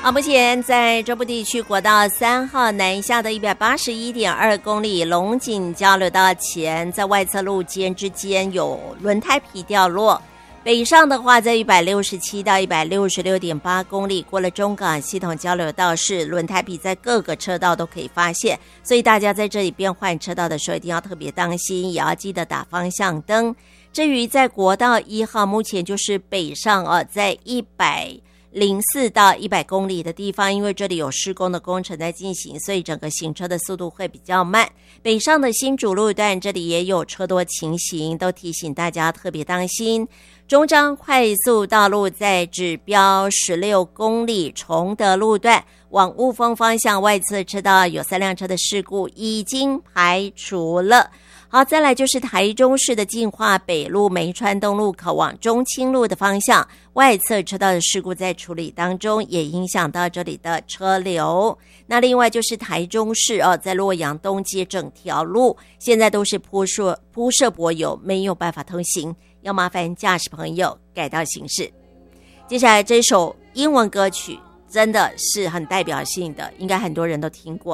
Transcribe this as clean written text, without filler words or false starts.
好，目前在中部地区国道3号南下的 181.2 公里龙井交流道前，在外侧路肩之间有轮胎皮掉落。北上的话，在167到 166.8 公里过了中港系统交流道是轮胎皮，在各个车道都可以发现，所以大家在这里变换车道的时候一定要特别当心，也要记得打方向灯。至于在国道1号，目前就是北上在104到100公里的地方，因为这里有施工的工程在进行，所以整个行车的速度会比较慢。北上的新竹路段这里也有车多情形，都提醒大家特别当心。中彰快速道路在指标16公里崇德路段往雾峰方向外侧车道有3辆车的事故已经排除了。好，再来就是台中市的进化北路梅川东路口往中清路的方向外侧车道的事故在处理当中，也影响到这里的车流。那另外就是台中市在洛阳东街整条路现在都是铺设柏油，没有办法通行，要麻烦驾驶朋友改道行驶。接下来这首英文歌曲真的是很代表性的，应该很多人都听过。